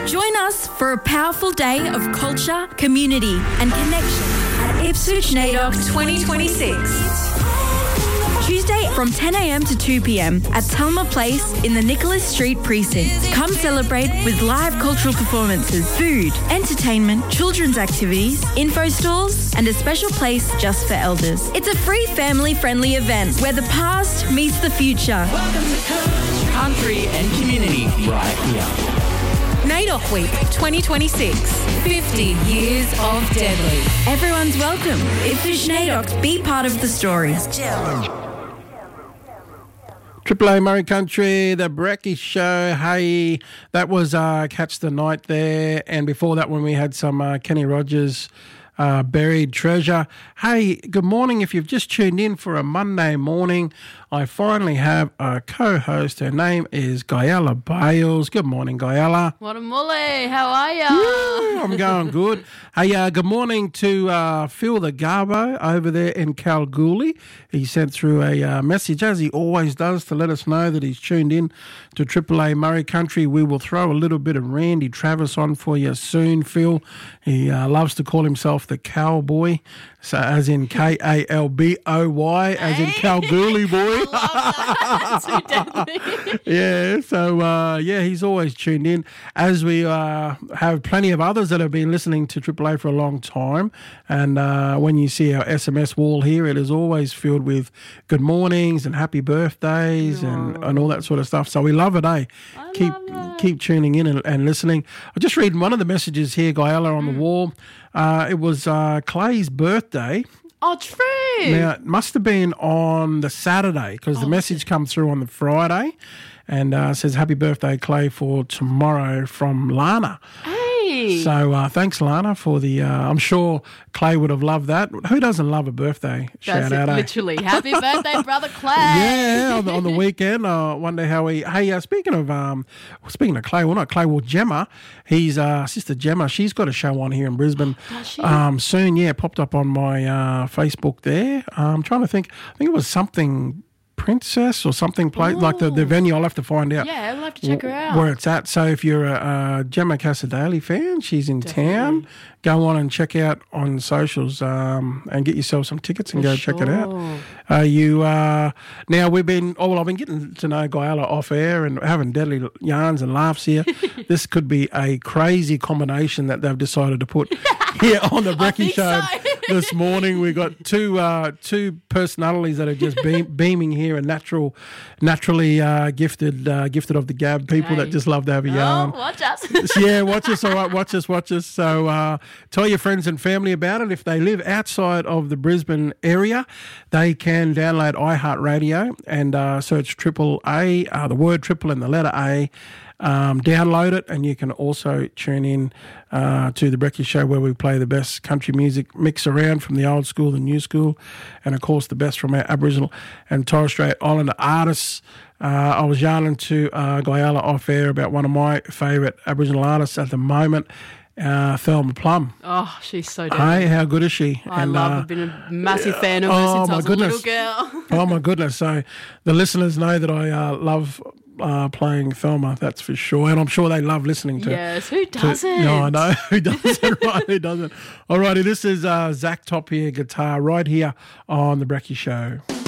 Join us for a powerful day of culture, community and connection at Ipswich NAIDOC 2026. Tuesday from 10 a.m. to 2 p.m. at Tulma Place in the Nicholas Street precinct. Come celebrate with live cultural performances, food, entertainment, children's activities, info stalls, and a special place just for elders. It's a free family-friendly event where the past meets the future. Welcome to Country and Community right here. NAIDOC Week 2026, 50 years of Deadly. Everyone's welcome. Ipswich NAIDOC, be part of the story. Triple A Murray Country, the Brekkie Show. Hey, that was Catch the Night there. And before that one, we had some Kenny Rogers, Buried Treasure. Hey, good morning. If you've just tuned in for a Monday morning, I finally have a co-host. Her name is Gayala Bales. Good morning, Gayala. What a mully. How are ya? Woo, I'm going good. Hey, good morning to Phil the Garbo over there in Kalgoorlie. He sent through a message, as he always does, to let us know that he's tuned in to Triple A Murray Country. We will throw a little bit of Randy Travis on for you soon, Phil. He loves to call himself the Cowboy, so as in Kalboy, as in Kalgoorlie boy. I love that. Too deadly. Yeah, so, he's always tuned in, as we have plenty of others that have been listening to Triple A for a long time. And when you see our SMS wall here, it is always filled with good mornings and happy birthdays and all that sort of stuff. So we love it, eh? Keep tuning in and listening. I'm just reading one of the messages here, Gayala, on the wall. It was Clay's birthday. Oh, true. Now, it must have been on the Saturday because the message comes through on the Friday and says, happy birthday, Clay, for tomorrow from Lana. Hey. So thanks, Lana, for the... I'm sure Clay would have loved that. Who doesn't love a birthday shout out? Literally. Happy birthday, brother Clay. Yeah, on the weekend. I wonder how he... Hey, speaking of Clay, well, not Clay, well, Gemma, his sister Gemma, she's got a show on here in Brisbane soon. Yeah, popped up on my Facebook there. I'm trying to think. I think it was something... Princess or something place like the venue. I'll have to find out. Yeah, we'll have to check her out where it's at. So if you're a Gemma Casadale fan, she's in town. Go on and check out on socials and get yourself some tickets and go check it out. Now I've been getting to know Gayala off air and having deadly yarns and laughs here. This could be a crazy combination that they've decided to put here on the Brekkie Show. So. This morning we got two personalities that are just beaming here, and naturally gifted of the gab people that just love to have a yarn. Oh, watch us. Yeah, watch us. All right, watch us. So tell your friends and family about it. If they live outside of the Brisbane area, they can download iHeartRadio and search Triple A, the word triple and the letter A. Download it, and you can also tune in to the Brekkie Show, where we play the best country music mix around from the old school, the new school, and of course the best from our Aboriginal and Torres Strait Islander artists. I was yarning to Gayala off air about one of my favourite Aboriginal artists at the moment, Thelma Plum. Oh, she's so good. Hey, how good is she? I've been a massive fan of her since I was a little girl. Oh my goodness. So the listeners know that I love playing Thelma, that's for sure. And I'm sure they love listening to... Yes, who doesn't? No, I know. Who doesn't? Right, who doesn't? All righty, this is Zach Top here, guitar, right here on The Brekkie Show.